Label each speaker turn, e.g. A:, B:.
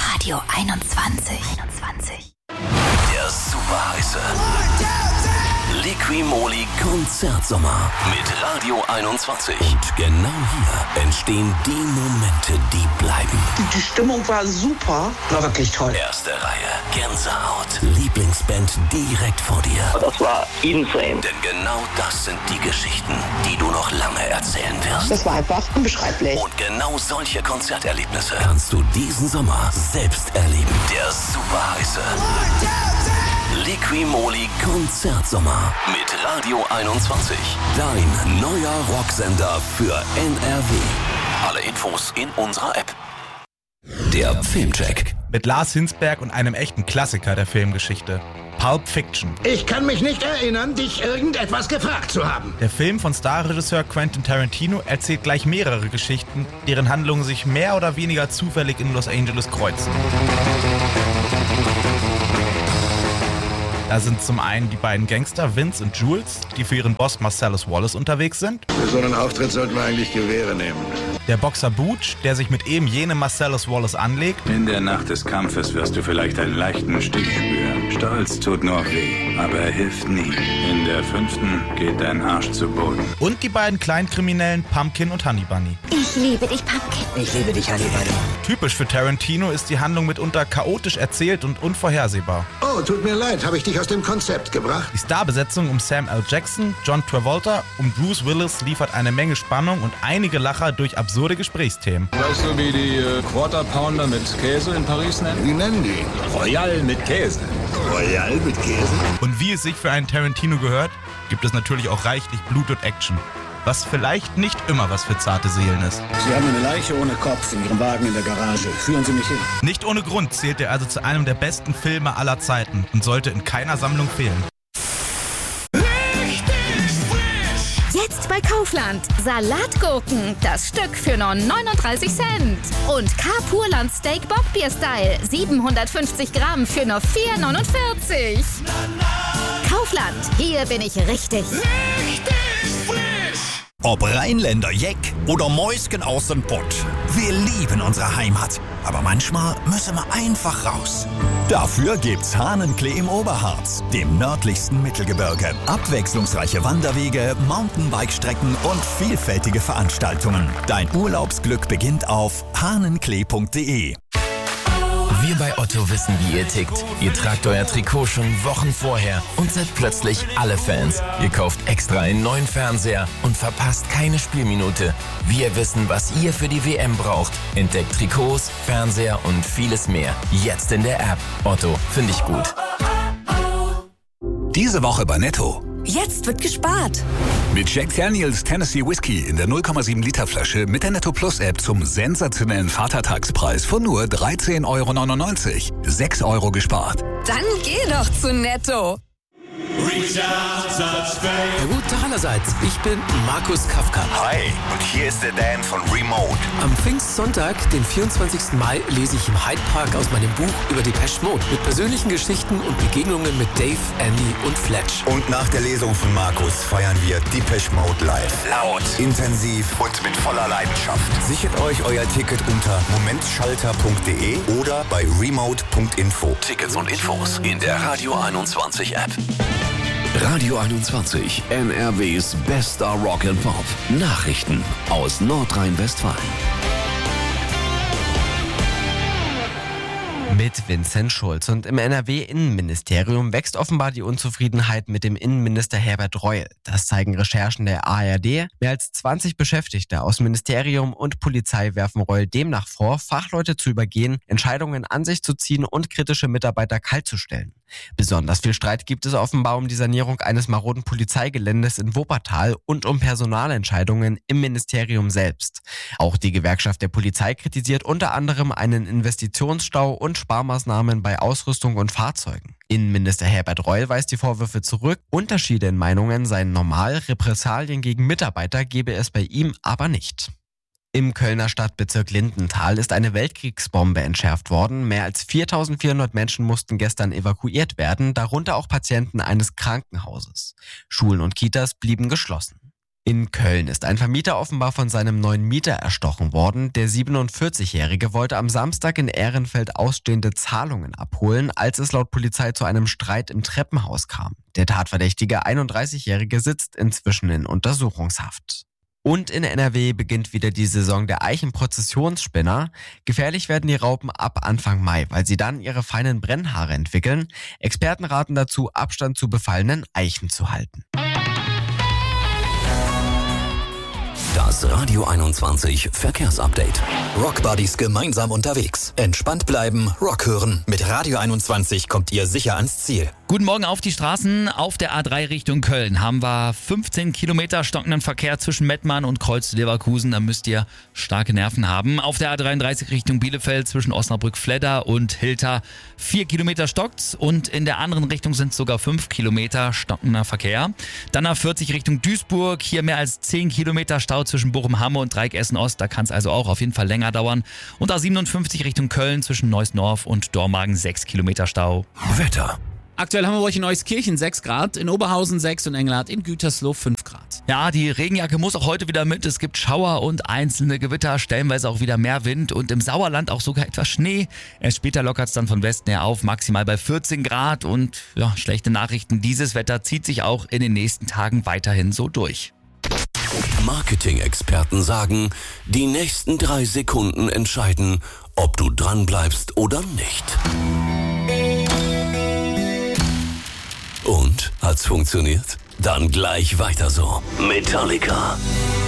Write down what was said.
A: Radio 21.
B: Der super heiße Liqui-Moly Konzertsommer mit Radio 21. Und genau hier entstehen die Momente, die bleiben.
C: Die Stimmung war super, war wirklich toll.
B: Erste Reihe, Gänsehaut, Lieblingsband direkt vor dir.
D: Das war insane.
B: Denn genau das sind die Geschichten, die du noch lange erzählen wirst.
C: Das war einfach unbeschreiblich.
B: Und genau solche Konzerterlebnisse kannst du diesen Sommer selbst erleben. Der super heiße Liqui-Moly Konzertsommer mit Radio 21. Dein neuer Rocksender für NRW. Alle Infos in unserer App. Der Filmcheck.
E: Mit Lars Hinsberg und einem echten Klassiker der Filmgeschichte. Pulp Fiction.
F: Ich kann mich nicht erinnern, dich irgendetwas gefragt zu haben.
E: Der Film von Starregisseur Quentin Tarantino erzählt gleich mehrere Geschichten, deren Handlungen sich mehr oder weniger zufällig in Los Angeles kreuzen. Da sind zum einen die beiden Gangster Vince und Jules, die für ihren Boss Marcellus Wallace unterwegs sind.
F: Für so einen Auftritt sollten wir eigentlich Gewehre nehmen.
E: Der Boxer Butch, der sich mit eben jenem Marcellus Wallace anlegt.
G: In der Nacht des Kampfes wirst du vielleicht einen leichten Stich spüren. Stolz tut nur weh, aber er hilft nie. In der 5. geht dein Arsch zu Boden.
E: Und die beiden Kleinkriminellen Pumpkin und Honey Bunny.
A: Ich liebe dich, Pumpkin.
C: Ich liebe dich, Honey Bunny.
E: Typisch für Tarantino ist die Handlung mitunter chaotisch erzählt und unvorhersehbar.
F: Oh, tut mir leid, habe ich dich aus dem Konzept gebracht?
E: Die Starbesetzung um Sam L. Jackson, John Travolta und Bruce Willis liefert eine Menge Spannung und einige Lacher durch absurde Gesprächsthemen.
G: Weißt du, wie die Quarter Pounder mit Käse in Paris nennen?
F: Wie nennen die?
G: Royal mit Käse.
F: Royal mit Käse?
E: Und wie es sich für einen Tarantino gehört, gibt es natürlich auch reichlich Blut und Action. Was vielleicht nicht immer was für zarte Seelen ist.
H: Sie haben eine Leiche ohne Kopf in Ihrem Wagen in der Garage. Führen Sie mich hin.
E: Nicht ohne Grund zählt er also zu einem der besten Filme aller Zeiten und sollte in keiner Sammlung fehlen.
A: Jetzt bei Kaufland. Salatgurken, das Stück für nur 39 Cent. Und Carpurland Steak Bockbier Style, 750 Gramm für nur 4,49. Kaufland, hier bin ich richtig.
I: Ob Rheinländer Jeck oder Mäusken aus dem Pott. Wir lieben unsere Heimat. Aber manchmal müssen wir einfach raus. Dafür gibt's Hahnenklee im Oberharz, dem nördlichsten Mittelgebirge. Abwechslungsreiche Wanderwege, Mountainbike-Strecken und vielfältige Veranstaltungen. Dein Urlaubsglück beginnt auf hahnenklee.de.
B: Wir bei Otto wissen, wie ihr tickt. Ihr tragt euer Trikot schon Wochen vorher und seid plötzlich alle Fans. Ihr kauft extra einen neuen Fernseher und verpasst keine Spielminute. Wir wissen, was ihr für die WM braucht. Entdeckt Trikots, Fernseher und vieles mehr. Jetzt in der App. Otto, finde ich gut.
I: Diese Woche bei Netto.
A: Jetzt wird gespart.
I: Mit Jack Daniels Tennessee Whiskey in der 0,7 Liter Flasche mit der Netto Plus App zum sensationellen Vatertagspreis von nur 13,99 €. 6 € gespart.
A: Dann geh doch zu Netto.
J: Ja gut, Tag allerseits. Ich bin Markus Kafka.
K: Hi, und hier ist der Dan von Remote.
J: Am Pfingstsonntag, den 24. Mai, lese ich im Hyde Park aus meinem Buch über Depeche Mode mit persönlichen Geschichten und Begegnungen mit Dave, Andy und Fletch.
K: Und nach der Lesung von Markus feiern wir Depeche Mode live. Laut, intensiv und mit voller Leidenschaft. Sichert euch euer Ticket unter momentschalter.de oder bei remote.info.
B: Tickets und Infos in der Radio 21 App. Radio 21, NRWs bester Rock and Pop. Nachrichten aus Nordrhein-Westfalen.
L: Mit Vincent Schulz. Und im NRW-Innenministerium wächst offenbar die Unzufriedenheit mit dem Innenminister Herbert Reul. Das zeigen Recherchen der ARD. Mehr als 20 Beschäftigte aus Ministerium und Polizei werfen Reul demnach vor, Fachleute zu übergehen, Entscheidungen an sich zu ziehen und kritische Mitarbeiter kaltzustellen. Besonders viel Streit gibt es offenbar um die Sanierung eines maroden Polizeigeländes in Wuppertal und um Personalentscheidungen im Ministerium selbst. Auch die Gewerkschaft der Polizei kritisiert unter anderem einen Investitionsstau und Sparmaßnahmen bei Ausrüstung und Fahrzeugen. Innenminister Herbert Reul weist die Vorwürfe zurück. Unterschiede in Meinungen seien normal, Repressalien gegen Mitarbeiter gebe es bei ihm aber nicht. Im Kölner Stadtbezirk Lindenthal ist eine Weltkriegsbombe entschärft worden. Mehr als 4.400 Menschen mussten gestern evakuiert werden, darunter auch Patienten eines Krankenhauses. Schulen und Kitas blieben geschlossen. In Köln ist ein Vermieter offenbar von seinem neuen Mieter erstochen worden. Der 47-Jährige wollte am Samstag in Ehrenfeld ausstehende Zahlungen abholen, als es laut Polizei zu einem Streit im Treppenhaus kam. Der tatverdächtige 31-Jährige sitzt inzwischen in Untersuchungshaft. Und in NRW beginnt wieder die Saison der Eichenprozessionsspinner. Gefährlich werden die Raupen ab Anfang Mai, weil sie dann ihre feinen Brennhaare entwickeln. Experten raten dazu, Abstand zu befallenen Eichen zu halten.
D: Das Radio 21 Verkehrsupdate. Rock Buddies gemeinsam unterwegs. Entspannt bleiben, Rock hören. Mit Radio 21 kommt ihr sicher ans Ziel.
M: Guten Morgen auf die Straßen. Auf der A3 Richtung Köln haben wir 15 Kilometer stockenden Verkehr zwischen Mettmann und Kreuz-Leverkusen. Da müsst ihr starke Nerven haben. Auf der A33 Richtung Bielefeld zwischen Osnabrück-Fledder und Hilter 4 Kilometer stockt's. Und in der anderen Richtung sind es sogar 5 Kilometer stockender Verkehr. Dann A40 Richtung Duisburg. Hier mehr als 10 Kilometer Stau zwischen Bochum-Hamme und Dreieck Essen-Ost. Da kann es also auch auf jeden Fall länger dauern. Und A57 Richtung Köln zwischen Neuss-Norf und Dormagen 6 Kilometer Stau.
D: Wetter.
N: Aktuell haben wir bei euch in Euskirchen 6 Grad, in Oberhausen 6 und Engelhardt in Gütersloh 5 Grad.
M: Ja, die Regenjacke muss auch heute wieder mit. Es gibt Schauer und einzelne Gewitter, stellenweise auch wieder mehr Wind und im Sauerland auch sogar etwas Schnee. Erst später lockert es dann von Westen her auf, maximal bei 14 Grad. Und ja, schlechte Nachrichten, dieses Wetter zieht sich auch in den nächsten Tagen weiterhin so durch.
D: Marketing-Experten sagen, die nächsten 3 Sekunden entscheiden, ob du dranbleibst oder nicht. Und? Hat's funktioniert? Dann gleich weiter so. Metallica.